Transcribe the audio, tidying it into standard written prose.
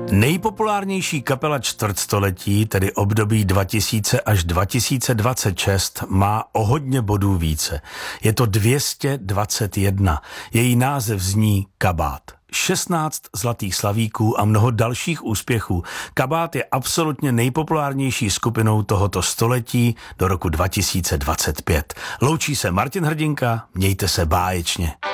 Nejpopulárnější kapela čtvrtstoletí, tedy období 2000 až 2026, má o hodně bodů více. Je to 221. Její název zní Kabát. 16 zlatých slavíků a mnoho dalších úspěchů. Kabát je absolutně nejpopulárnější skupinou tohoto století do roku 2025. Loučí se Martin Hrdinka, mějte se báječně.